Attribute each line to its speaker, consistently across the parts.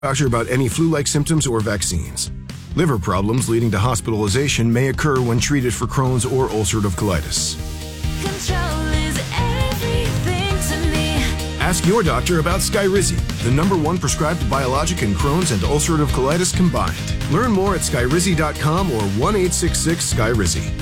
Speaker 1: Doctor about any flu-like symptoms or vaccines. Liver problems leading to hospitalization may occur when treated for Crohn's or ulcerative colitis.
Speaker 2: Control is everything to me.
Speaker 1: Ask your doctor about Skyrizi, the #1 prescribed biologic in Crohn's and ulcerative colitis combined. Learn more at skyrizi.com or 1-866-SKYRIZI.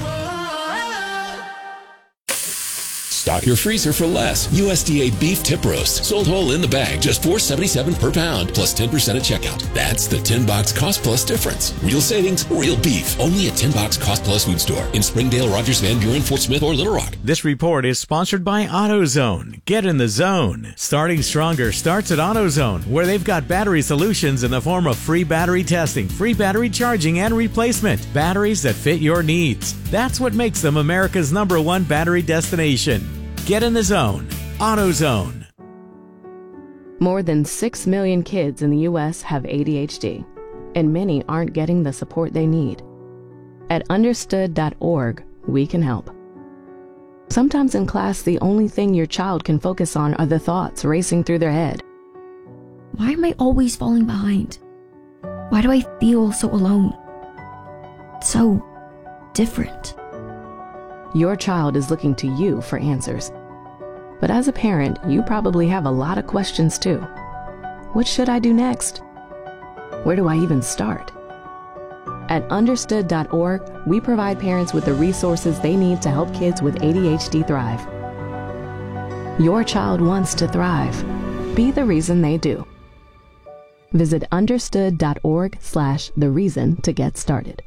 Speaker 3: Stock your freezer for less. USDA beef tip roast, sold whole in the bag, just $4.77 per pound, plus 10% at checkout. That's the 10-box cost plus difference. Real savings, real beef. Only at 10-box cost plus food store in Springdale, Rogers, Van Buren, Fort Smith, or Little Rock.
Speaker 4: This report is sponsored by AutoZone. Get in the zone. Starting stronger starts at AutoZone, where they've got battery solutions in the form of free battery testing, free battery charging, and replacement. Batteries that fit your needs. That's what makes them America's #1 battery destination. Get in the zone. AutoZone.
Speaker 5: More than 6 million kids in the U.S. have ADHD, and many aren't getting the support they need. At understood.org, we can help. Sometimes in class, the only thing your child can focus on are the thoughts racing through their head.
Speaker 6: Why am I always falling behind? Why do I feel so alone? So different.
Speaker 5: Your child is looking to you for answers. But as a parent, you probably have a lot of questions too. What should I do next? Where do I even start? At understood.org, we provide parents with the resources they need to help kids with ADHD thrive. Your child wants to thrive. Be the reason they do. Visit understood.org/the reason to get started.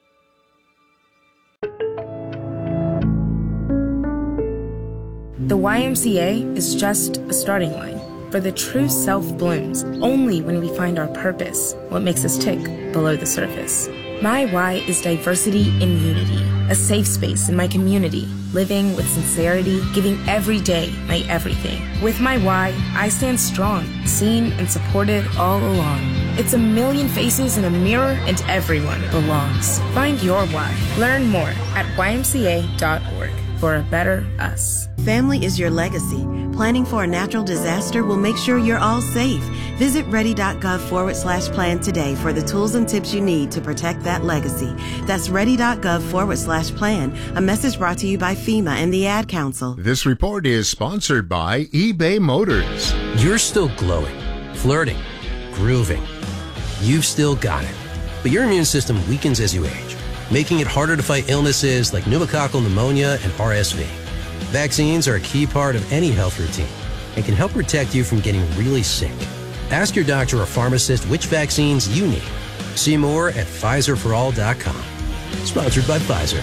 Speaker 7: The YMCA is just a starting line, for the true self blooms only when we find our purpose, what makes us tick below the surface. My why is diversity in unity, a safe space in my community, living with sincerity, giving every day my everything. With my why, I stand strong, seen and supported all along. It's a million faces in a mirror and everyone belongs. Find your why. Learn more at ymca.org for a better us.
Speaker 8: Family is your legacy. Planning for a natural disaster will make sure you're all safe. Visit ready.gov/plan today for the tools and tips you need to protect that legacy. That's ready.gov/plan. A message brought to you by FEMA and the Ad Council.
Speaker 9: This report is sponsored by eBay Motors.
Speaker 10: You're still glowing, flirting, grooving. You've still got it. But your immune system weakens as you age, making it harder to fight illnesses like pneumococcal pneumonia and RSV. Vaccines are a key part of any health routine and can help protect you from getting really sick. Ask your doctor or pharmacist which vaccines you need. See more at PfizerForAll.com. Sponsored by Pfizer.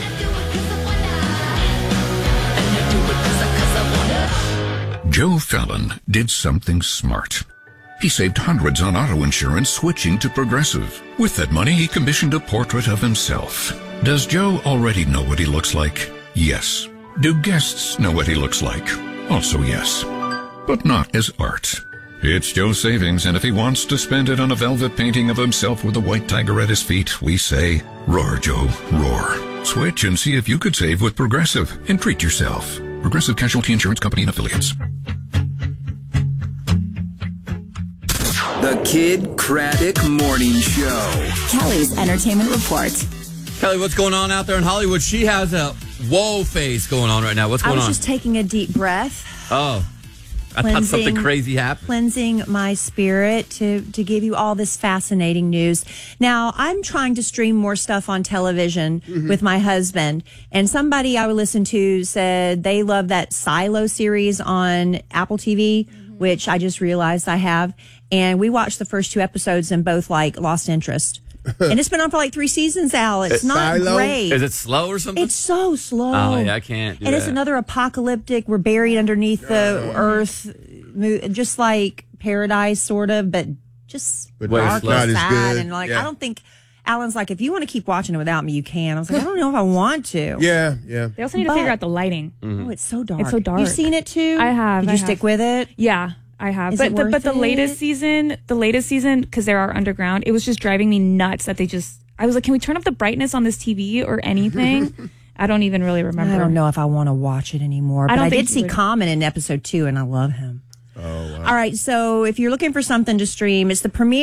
Speaker 11: Joe Fallon did something smart. He saved hundreds on auto insurance switching to Progressive. With that money, he commissioned a portrait of himself. Does Joe already know what he looks like? Yes. Do guests know what he looks like? Also yes. But not as art. It's Joe's savings, and if he wants to spend it on a velvet painting of himself with a white tiger at his feet, we say, roar, Joe, roar. Switch and see if you could save with Progressive and treat yourself. Progressive Casualty Insurance Company and Affiliates.
Speaker 12: The Kid Craddock Morning Show.
Speaker 13: Kelly's Entertainment Report.
Speaker 14: Kelly, what's going on out there in Hollywood? She has a whoa face going on right now. What's going on?
Speaker 15: I was just taking a deep breath.
Speaker 14: Oh, I thought something crazy happened.
Speaker 15: Cleansing my spirit to give you all this fascinating news. Now, I'm trying to stream more stuff on television with my husband. And somebody I would listen to said they love that Silo series on Apple TV, which I just realized I have. And we watched the first 2 episodes and both lost interest. And it's been on for 3 seasons, Al. It's not great.
Speaker 14: Is it slow or something?
Speaker 15: It's so slow.
Speaker 14: Oh, yeah, I can't do
Speaker 15: and
Speaker 14: that.
Speaker 15: It's another apocalyptic, we're buried underneath the earth, just like Paradise, sort of, but just dark and sad. And I don't think... Alan's like, if you want to keep watching it without me, you can. I was like, I don't know if I want to.
Speaker 16: Yeah.
Speaker 17: They also need to figure out the lighting.
Speaker 15: Oh, it's so dark.
Speaker 17: It's so dark.
Speaker 15: You've seen it too?
Speaker 17: I have.
Speaker 15: Did you stick with it?
Speaker 17: Yeah. I have.
Speaker 15: Is
Speaker 17: But
Speaker 15: it worth
Speaker 17: the latest
Speaker 15: it?
Speaker 17: season, because there are underground, it was just driving me nuts that I was like, can we turn up the brightness on this TV or anything? I don't even really remember.
Speaker 15: I don't know if I want to watch it anymore. But I did see
Speaker 17: Common
Speaker 15: Common in episode 2, and I love him.
Speaker 16: Oh, wow.
Speaker 15: All right. So if you're looking for something to stream, it's the premiere